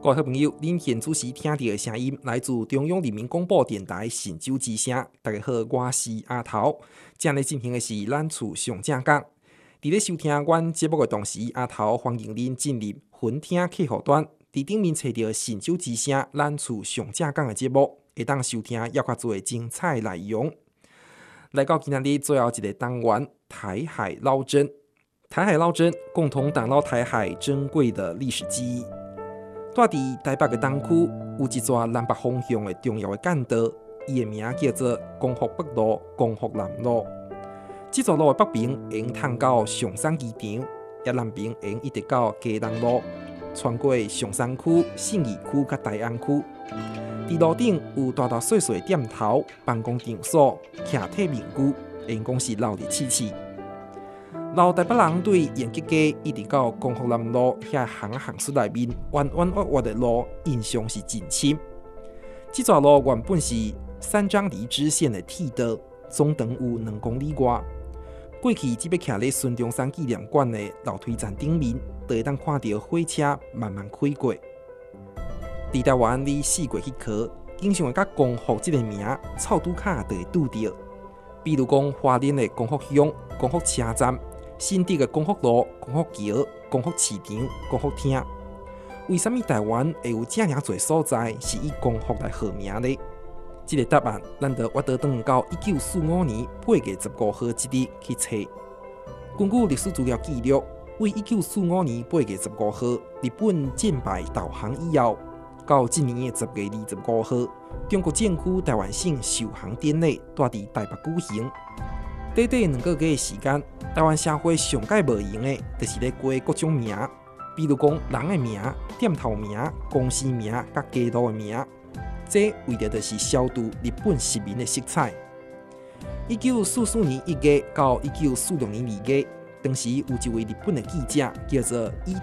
各位好朋友，恁现主时听到的声音来自中央人民广播电台神州之声。大家好，我是阿头。正在进行的是咱厝上正讲。伫咧收听阮节目的同时，阿头欢迎恁进入分听客户端，伫顶面找到神州之声咱厝上正讲的节目，会当收听要较多精彩内容。来到今仔日最后一个单元台海捞针。台海捞针，共同打捞台海珍贵的历史记忆。住伫台北的东区，有一座南北方向的重要的干道，伊的名叫做光复北路、光复南路。这座路的北边沿通到上山机场，也南边沿一直到基隆路，穿过上山区、信义区甲大安区。伫路顶有大大小小的店头、办公场所、徛体面具，因讲是闹热气气。老台北人对延吉街一直到光复南路遐行出内面弯弯弯弯的路印象是真深。这条路原本是三张犁支线的铁道，总长有2公里外。过去只要徛咧孙中山纪念馆的楼梯站顶面，就会当看到火车慢慢开过。伫台湾你四过去考，经常会甲光复这个名臭拄卡就会拄到。比如讲花莲的光复乡、光复车站。新竹的光复路、光复桥、光复市场、光复厅，为什么台湾会有这么多所在是以光复来号名呢？这个答案，咱就我倒转到1945年8月15号这日去查。根据历史资料记录，为1945年8月15号，日本战败投降以后，到今年的10月25号，中国政府台湾省受降典礼在台北举行。短短2个月的时间，台湾社会上界无用的，就是咧改各种名，比如讲人的名、店头名、公司名、甲街道的名，这为的就是消除日本殖民的色彩。1944年1月到1946年2月，当时有一位日本的记者叫做伊